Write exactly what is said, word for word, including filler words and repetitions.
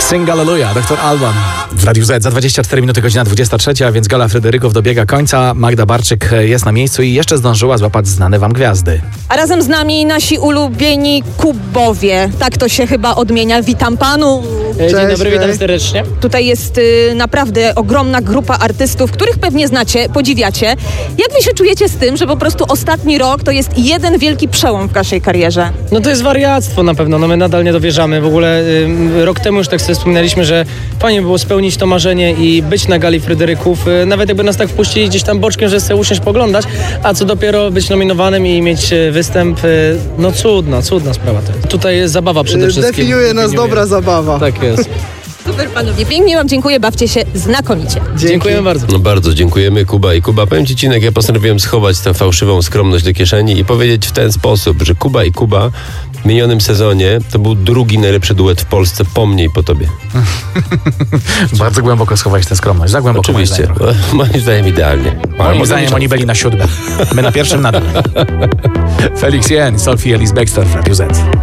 Sing Hallelujah, doktor Alban w Radiu Z. Za dwadzieścia cztery minuty, godzina dwudziesta trzecia, więc gala Fryderyków dobiega końca. Magda Barczyk jest na miejscu i jeszcze zdążyła złapać znane wam gwiazdy. A razem z nami nasi ulubieni Kubowie. Tak to się chyba odmienia. Witam panu. Cześć, Dzień dobry, witam serdecznie. Tutaj jest y, naprawdę ogromna grupa artystów, których pewnie znacie, podziwiacie. Jak wy się czujecie z tym, że po prostu ostatni rok to jest jeden wielki przełom w waszej karierze? No to jest wariactwo na pewno, no my nadal nie dowierzamy. W ogóle y, rok temu już tak sobie wspominaliśmy, że fajnie było spełnić to marzenie i być na gali Fryderyków. Y, nawet jakby nas tak wpuścili gdzieś tam boczkiem, że sobie usiąść poglądać, a co dopiero być nominowanym i mieć y, występ, y, no cudna, cudna sprawa to jest. Tutaj jest zabawa przede wszystkim. Definiuje nas dobra zabawa. Tak jest. Super panowie, pięknie wam dziękuję, bawcie się znakomicie. Dzięki. Dziękujemy bardzo. No bardzo dziękujemy, Kuba i Kuba. Powiem ci, Cinek, ja postanowiłem schować tę fałszywą skromność do kieszeni i powiedzieć w ten sposób, że Kuba i Kuba w minionym sezonie to był drugi najlepszy duet w Polsce po mnie i po tobie. Bardzo głęboko schowałeś tę skromność, za głęboko. Oczywiście, moim zdaniem idealnie. Moim zdaniem oni byli na siódmym, my na pierwszym nadal. Felix Jen, Sophie Ellis Bextor w Radiu Z.